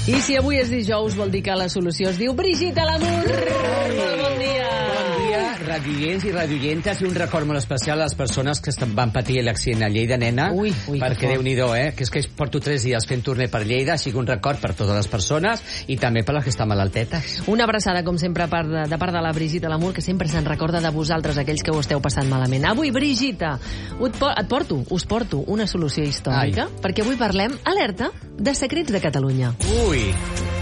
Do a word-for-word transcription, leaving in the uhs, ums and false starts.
I si avui és dijous, vol dir que la solució es diu Brigitte Lamour. Bon dia. Bon dia, radioients i radioientes, i un record molt especial a les persones que van patir l'accident a Lleida, nena. Ui, ui, perquè Déu-n'hi-do, eh? Que és que porto tres dies fent turné per Lleida, així que un record per totes les persones i també per les que estan malaltetes. Una abraçada, com sempre, per de, de part de la Brigitte Lamour, que sempre se'n recorda de vosaltres, aquells que ho esteu passant malament. Avui, Brigitte, et, por et porto, us porto una solució històrica, Ai. perquè avui parlem, alerta, de secrets de Catalunya. Ui!